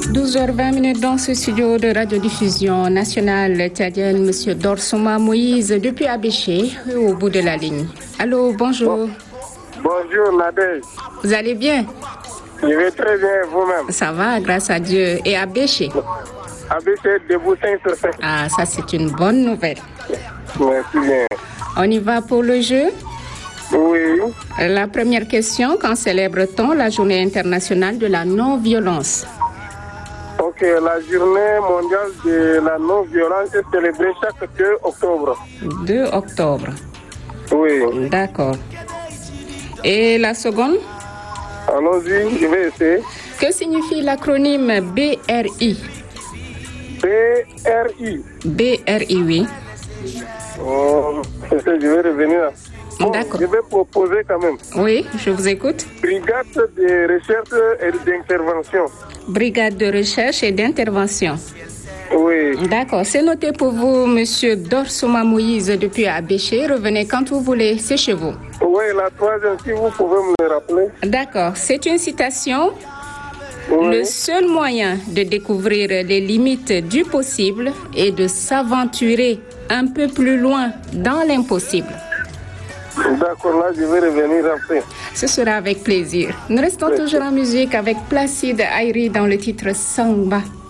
12h20 dans ce studio de radiodiffusion nationale tchadienne, M. Dorsoma Moïse, depuis Abéché, au bout de la ligne. Allô, bonjour. Bonjour, Nadège. Vous allez bien? Je vais très bien, vous-même. Ça va, grâce à Dieu. Et Abéché? Abéché, debout 5 sur 5. Ah, ça c'est une bonne nouvelle. Merci bien. On y va pour le jeu? Oui. La première question, quand célèbre-t-on la journée internationale de la non-violence? Ok, la journée mondiale de la non-violence est célébrée chaque 2 octobre. 2 octobre. Oui. D'accord. Et la seconde? Allons-y, je vais essayer. Que signifie l'acronyme BRI? BRI. BRI, oui. Oh, je vais revenir. Bon, D'accord. je vais proposer quand même. Oui, je vous écoute. Brigade de recherche et d'intervention. Brigade de recherche et d'intervention. Oui. D'accord, c'est noté pour vous, Monsieur Dorsoma Moïse, depuis Abéché. Revenez quand vous voulez, c'est chez vous. Oui, la troisième, si vous pouvez me le rappeler. D'accord, c'est une citation. Oui. Le seul moyen de découvrir les limites du possible est de s'aventurer un peu plus loin dans l'impossible. D'accord, là, je vais revenir après. Ce sera avec plaisir. Nous restons toujours en musique avec Placide Ayri dans le titre Samba.